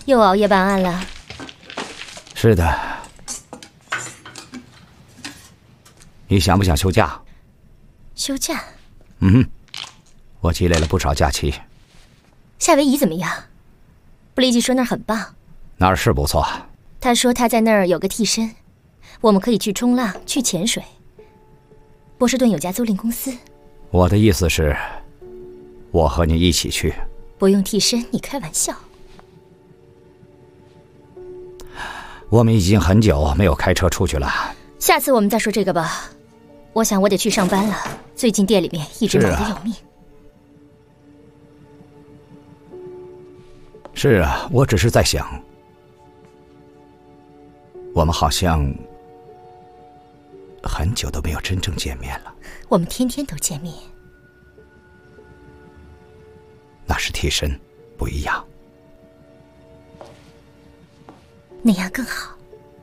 又熬夜办案了？ 是的。你想不想休假？ 休假？ 我积累了不少假期。 夏威夷怎么样？布利基说那儿很棒。 那儿是不错。 他说他在那儿有个替身，我们可以去冲浪，去潜水。波士顿有家租赁公司。 我的意思是，我和你一起去。 不用替身，你开玩笑。 我们已经很久没有开车出去了。 下次我们再说这个吧。我想我得去上班了，最近店里面一直忙得要命。 是啊，我只是在想，我们好像很久都没有真正见面了。 我们天天都见面。 那是替身，不一样。 那样更好。